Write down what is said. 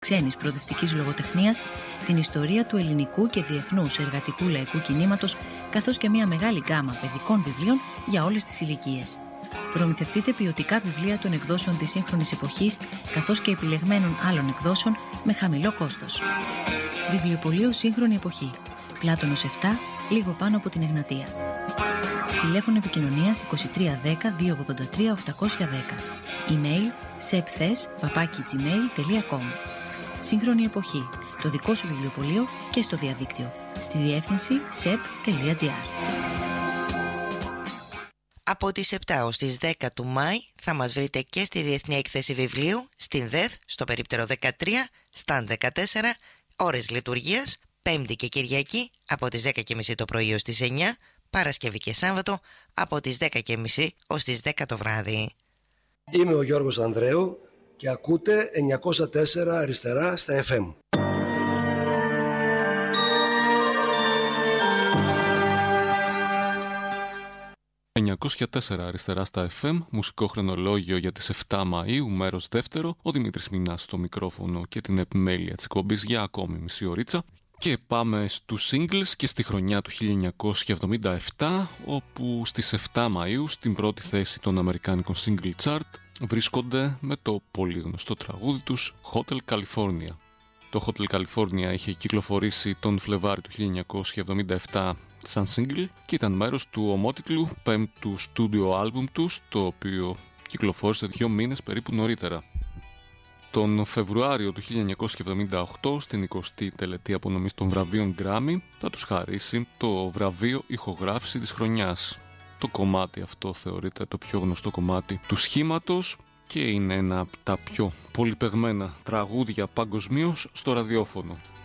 ξένης προοδευτικής λογοτεχνίας, την ιστορία του ελληνικού και διεθνούς εργατικού λαϊκού κινήματος, καθώς και μια μεγάλη γκάμα παιδικών βιβλίων για όλες τις ηλικίες. Προμηθευτείτε ποιοτικά βιβλία των εκδόσεων της σύγχρονης εποχής, καθώς και επιλεγμένων άλλων εκδόσεων με χαμηλό κόστος. Βιβλιοπωλείο Σύγχρονη Εποχή. Πλάτωνος 7, λίγο πάνω από την Εγνατία. Τηλέφωνο επικοινωνίας 2310 283 810. Email septhes@gmail.com. Σύγχρονη Εποχή. Το δικό σου βιβλιοπωλείο και στο διαδίκτυο. Στη διεύθυνση sep.gr. Από τις 7 ως τις 10 του Μάη θα μας βρείτε και στη Διεθνή Έκθεση Βιβλίου, στην ΔΕΘ, στο περίπτερο 13, σταν 14, ώρες λειτουργίας, Πέμπτη και Κυριακή από τις 10.30 το πρωί ως τις 9, Παρασκευή και Σάββατο από τις 10.30 ως τις 10 το βράδυ. Είμαι ο Γιώργος Ανδρέου και ακούτε 904 αριστερά στα FM. «904 αριστερά στα FM», μουσικό χρονολόγιο για τις 7 Μαΐου, μέρος δεύτερο, ο Δημήτρης Μινάς στο μικρόφωνο και την επιμέλεια της εκπομπής για ακόμη μισή ωρίτσα. Και πάμε στους singles και στη χρονιά του 1977, όπου στις 7 Μαΐου στην πρώτη θέση των αμερικάνικων single chart βρίσκονται με το πολύ γνωστό τραγούδι τους Hotel California. Το Hotel California είχε κυκλοφορήσει τον Φλεβάρι του 1977 σαν single και ήταν μέρος του ομότιτλου πέμπτου στούντιο άλμπουμ τους, το οποίο κυκλοφόρησε 2 μήνες περίπου νωρίτερα. Τον Φεβρουάριο του 1978, στην 20η τελετή απονομής των βραβείων Grammy, θα τους χαρίσει το βραβείο ηχογράφηση της χρονιάς. Το κομμάτι αυτό θεωρείται το πιο γνωστό κομμάτι του σχήματος και είναι ένα από τα πιο πολυπαιγμένα τραγούδια παγκοσμίως στο ραδιόφωνο.